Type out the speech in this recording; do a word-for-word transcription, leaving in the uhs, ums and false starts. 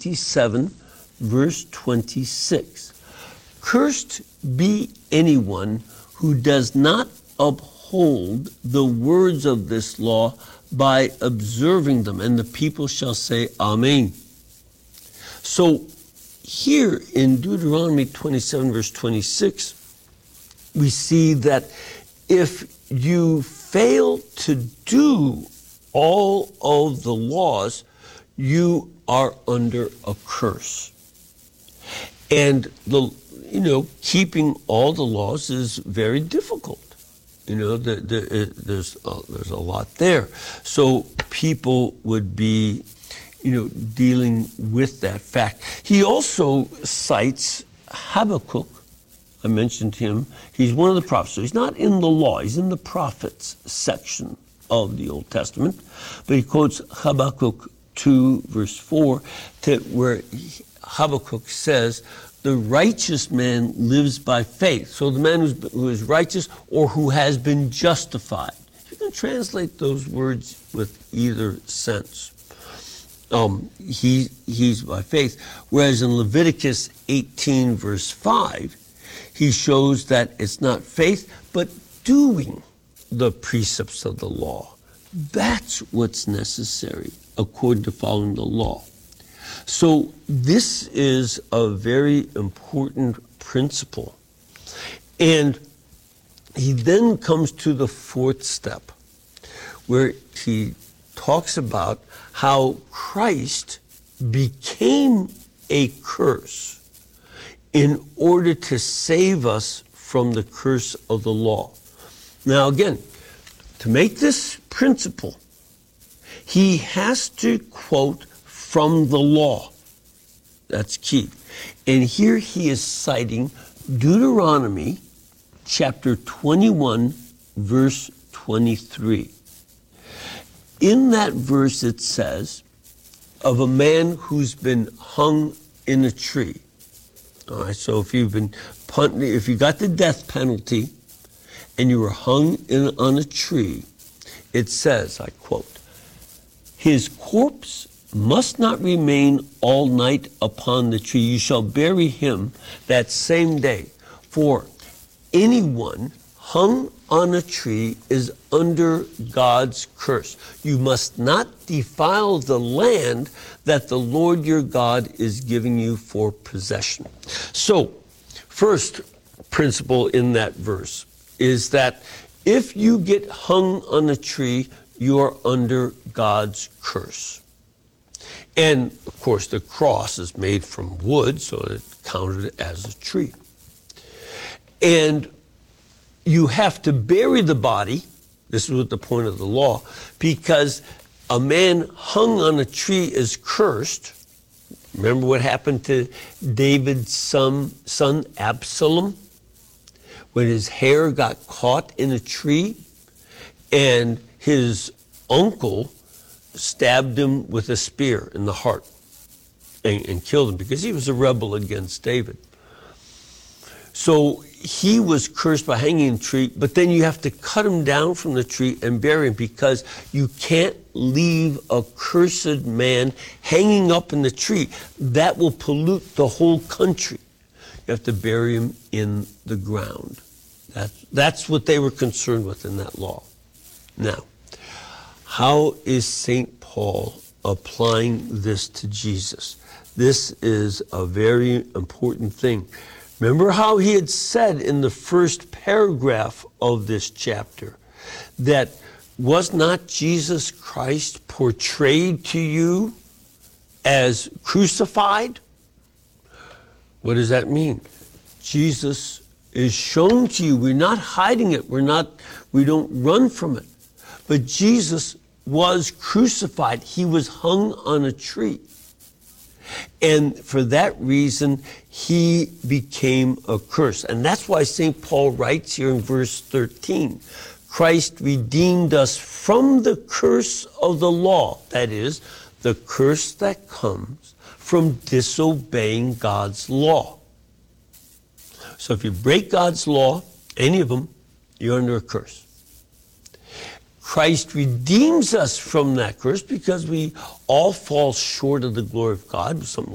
twenty-seven, verse twenty-six. Cursed be anyone who does not uphold the words of this law by observing them. And the people shall say, Amen. So here in Deuteronomy twenty-seven, verse twenty-six, we see that if you fail to do all of the laws, you are under a curse. And the you know, keeping all the laws is very difficult. You know, the, the, it, there's uh, there's a lot there. So people would be, you know, dealing with that fact. He also cites Habakkuk. I mentioned him. He's one of the prophets. So he's not in the law. He's in the prophets section of the Old Testament. But he quotes Habakkuk two, verse four, to where Habakkuk says, the righteous man lives by faith. So the man who's, who is righteous or who has been justified. You can translate those words with either sense. Um, he, he's by faith. Whereas in Leviticus eighteen, verse five, he shows that it's not faith, but doing the precepts of the law. That's what's necessary according to following the law. So this is a very important principle. And he then comes to the fourth step, where he talks about how Christ became a curse in order to save us from the curse of the law. Now again, to make this principle, he has to quote from the law. That's key. And here he is citing Deuteronomy chapter twenty-one, verse twenty-three. In that verse it says, of a man who's been hung in a tree. All right, so if you've been punt, if you got the death penalty and you were hung in, on a tree, it says, I quote, his corpse must not remain all night upon the tree. You shall bury him that same day. For anyone hung on a tree is under God's curse. You must not defile the land that the Lord your God is giving you for possession. So, first principle in that verse is that if you get hung on a tree, you are under God's curse. And, of course, the cross is made from wood, so it counted as a tree. And you have to bury the body, this is what the point of the law, because a man hung on a tree is cursed. Remember what happened to David's son, son Absalom? When his hair got caught in a tree and his uncle stabbed him with a spear in the heart and, and killed him because he was a rebel against David. So he was cursed by hanging in a tree, but then you have to cut him down from the tree and bury him because you can't leave a cursed man hanging up in the tree. That will pollute the whole country. You have to bury him in the ground. That's, that's what they were concerned with in that law. Now, how is Saint Paul applying this to Jesus? This is a very important thing. Remember how he had said in the first paragraph of this chapter that was not Jesus Christ portrayed to you as crucified? What does that mean? Jesus is shown to you. We're not hiding it. We're not, we don't run from it. But Jesus was crucified. He was hung on a tree. And for that reason, he became a curse. And that's why Saint Paul writes here in verse thirteen, Christ redeemed us from the curse of the law. That is, the curse that comes from disobeying God's law. So if you break God's law, any of them, you're under a curse. Christ redeems us from that curse because we all fall short of the glory of God. Something